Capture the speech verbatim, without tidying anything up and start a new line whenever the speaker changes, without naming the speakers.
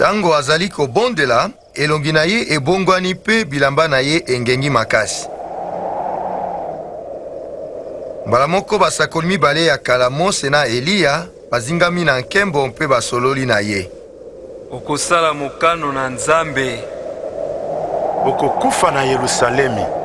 Tango azali kobondela, elongi na ye ebongwani pe bilamba na ye engengi makasi. Mbala moko basakoli mibale ya kala Mose na Eliya bazingami na nkembo mpe basololi na ye.
Okosala mokano na Nzambe.
Okokufa na Yerusalemi.